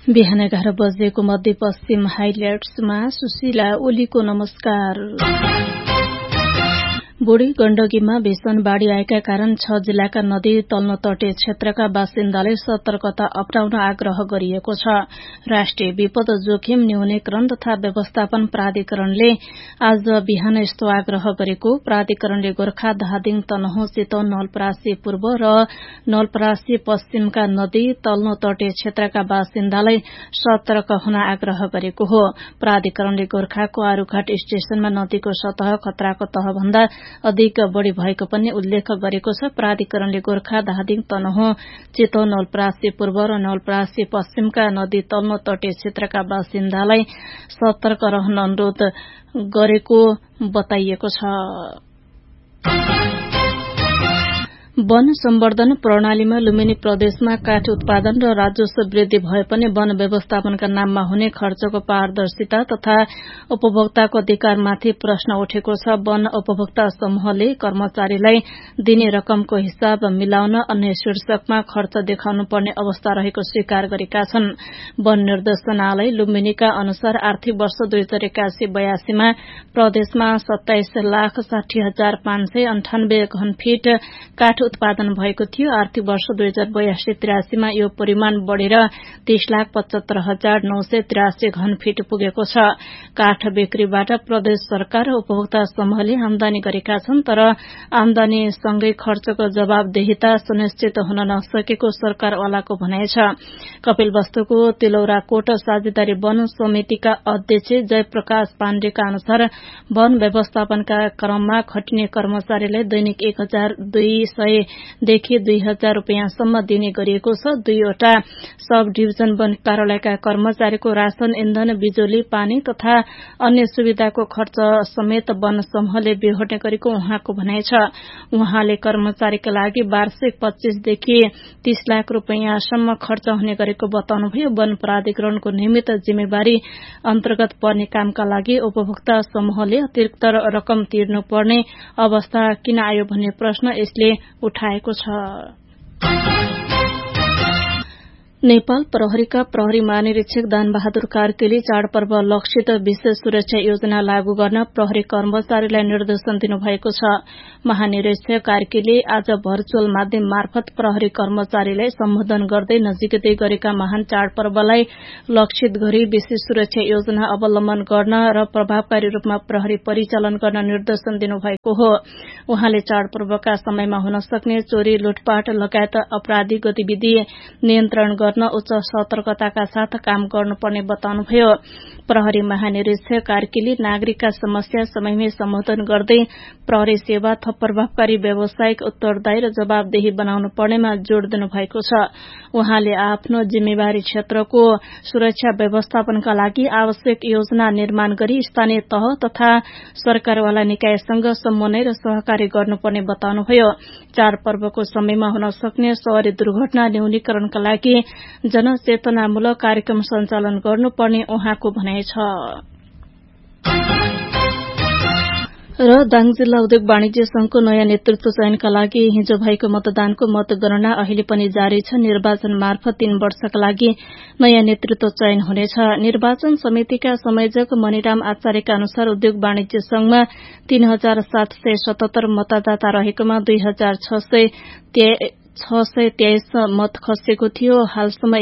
बिहान 11 बजेको मध्यपश्चिम हाइलाइट्समा सुशीला ओलीको नमस्कार। बुढी गण्डकीमा भीषण बाढ़ी आएका कारण 6 जिल्लाका नदी तल्लो तटीय क्षेत्रका बासिन्दाले सतर्कता अपनाउन आग्रह गरिएको छ। राष्ट्रिय विपद जोखिम न्यूनीकरण तथा व्यवस्थापन प्राधिकरणले आज बिहान यस्तो आग्रह गरेको प्राधिकरणले गोर्खा, धादिङ, तनहुँ, चितवन, नवलपरासी पूर्व र नवलपरासी पश्चिमका नदी तल्लो तटीय क्षेत्रका बासिन्दालाई सतर्क हुन आग्रह गरेको हो। प्राधिकरणले गोर्खाको आरूघाट स्टेशनमा नदीको सतह खतराको तहभन्दा अधिक बढ़ी भएको पनि उल्लेख गरेको छ। प्राधिकरणले गोर्खा, धादिङ, तनहुँ, चितवन, नवलपरासी पूर्व र नवलपरासी पश्चिमका नदी तल्लो तटीय क्षेत्रका बासिन्दालाई सतर्क रहन अनुरोध गरेको बताइएको छ। वन सम्वर्धन प्रणालीमा लुम्बिनी प्रदेशमा काठ उत्पादन र राजस्व वृद्धि भए पनि वन व्यवस्थापनका नाममा हुने खर्चको पारदर्शिता तथा उपभोक्ताको अधिकारमाथि प्रश्न उठेको छ। वन उपभोक्ता समूहले कर्मचारीलाई दिने रकमको हिसाब मिलाउन अन्य शीर्षकमा खर्च देखाउनु पर्ने अवस्था रहेको स्वीकार गरेका छन्। वन निर्देशनालय लुम्बिनीका अनुसार आर्थिक वर्ष 2081-82 मा प्रदेशमा 27,60,598 घनफीट काठ उत्पादन भएको थियो। आर्थिक वर्ष 2082-83 मा यो परिमाण बढ़ेर 30,75,983 घनफीट पुगेको छ। काठ बिक्रीबाट प्रदेश सरकार र उपभोक्ता समूहले आमदानी गरेका छन्, तर आमदानी सँगै खर्चको जवाबदेहिता सुनिश्चित हुन नसकेको सरकारवालाको भनाइ छ। कपिलवस्तुको तिलौराकोट साझेदारी वन समितिका अध्यक्ष जयप्रकाश पाण्डेका अनुसार वन व्यवस्थापनका क्रममा खटिने कर्मचारीलाई दैनिक 1,200 देखि 2,000 रुपियाँसम्म दिने गरिएको छ। 2वटा सब डिभिजन वन कार्यालयका कर्मचारीको राशन, इन्धन, बिजुली, पानी तथा अन्य सुविधाको खर्च समेत वन समूहले बेहोर्ने गरेको उहाँको भनाइ छ। उहाँले कर्मचारीका लागि वार्षिक 25 देखि 30 लाख रुपियाँसम्म खर्च हुने गरेको बताउनुभयो। वन प्राधिकरणको नियमित जिम्मेवारी अन्तर्गत पर्ने कामका लागि उपभोक्ता समूहले अतिरिक्त रकम तिर्नुपर्ने अवस्था किन आयो भन्ने प्रश्न यसले उठाएको छ। नेपाल प्रहरीका प्रहरी महानिरीक्षक दानबहादुर कार्कीले चाडपर्व लक्षित विशेष सुरक्षा योजना लागू गर्न प्रहरी कर्मचारीलाई निर्देशन दिनुभएको छ। महानिरीक्षक कार्कीले आज भर्चुअल माध्यम मार्फत प्रहरी कर्मचारीलाई सम्बोधन गर्दै नजिकै गरेका महान चाडपर्वलाई लक्षित गरी विशेष सुरक्षा योजना अवलम्बन गर्न र प्रभावकारी रूपमा प्रहरी परिचालन गर्न निर्देशन दिनुभएको हो। उहाँले चाडपर्वका समयमा हुन सक्ने चोरी, लुटपाट लगायत आपराधिक गतिविधि नियन्त्रण गर्न उच्च सतर्कताका साथ काम गर्नुपर्ने बताउनुभयो। प्रहरी महानिरीक्षक कार्कीले नागरिकका समस्या समयमै सम्बोधन गर्दै प्रहरी सेवा थप प्रभावकारी, व्यावसायिक, उत्तरदायी र जवाबदेही बनाउनु पर्नेमा जोड़ दिनुभएको छ। उहाँले आफ्नो जिम्मेवारी क्षेत्रको सुरक्षा व्यवस्थापनका लागि आवश्यक योजना निर्माण गरी स्थानीय तह तथा सरकारवाला निकायसँग समन्वय र सहकारी गर्नुपर्ने बताउनुभयो। चाडपर्वको समयमा हुन सक्ने सवारी दुर्घटना न्यूनीकरणका लागि जनचेतनामूलक कार्यक्रम सञ्चालन गर्नुपर्ने उहाँको भनाइ छ। र दाङ जिल्ला उद्योग वाणिज्य संघको नयाँ नेतृत्व चयनका लागि हिजो भएको मतदानको मतगणना अहिले पनि जारी छ। निर्वाचन मार्फत 3 वर्षका लागि नयाँ नेतृत्व चयन हुनेछ। निर्वाचन समितिका संयोजक मणिराम आचार्यका अनुसार उद्योग वाणिज्य संघमा 3,777 मतदाता रहेकोमा 2,623 मत खसेको थियो। हालसम्म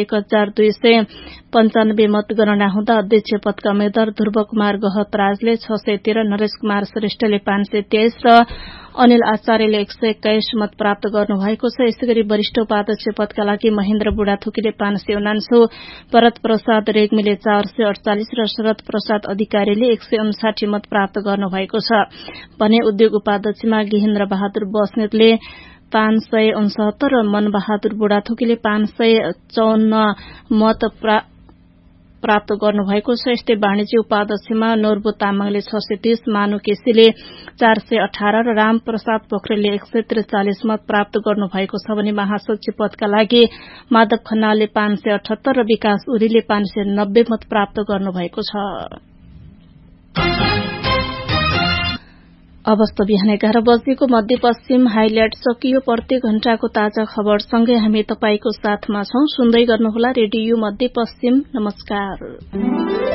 1,295 मतगणना हुँदा अध्यक्ष पदका उम्मेद्वार ध्रुव कुमार गहतराजले 613, नरेश कुमार श्रेष्ठले 523 र अनिल आचार्यले 121 मत प्राप्त गर्नुभएको छ। यसैगरी वरिष्ठ उपाध्यक्ष पदका लागि महेन्द्र बुढाथोकीले 549, भरत प्रसाद रेग्मीले 448 र शरद प्रसाद अधिकारीले 159 मत प्राप्त गर्नुभएको छ भने उद्योग उपाध्यक्षमा गेहेन्द्र बहादुर बस्नेतले 569 र मनबहादुर बुढाथोकीले 554 मत प्राप्त गर्नुभएको छ। यस्तै वाणिज्य उपाध्यक्षमा नोर्बु तामाङले 630, मानु केसीले 418 र राम प्रसाद पोखरेलले 143 मत प्राप्त गर्नुभएको छ भने महासचिव पदका लागि माधव खन्नालले 578 र विकास उरीले 590 मत प्राप्त गर्नुभएको छ। अवस्था बिहान 11 बजेको मध्यपश्चिम हाइलाइट सकियो। प्रत्येक घण्टाको ताजा खबरसँगै हामी तपाईको साथमा छौं। सुन्दै गर्नुहोला रेडियो मध्यपश्चिम। नमस्कार।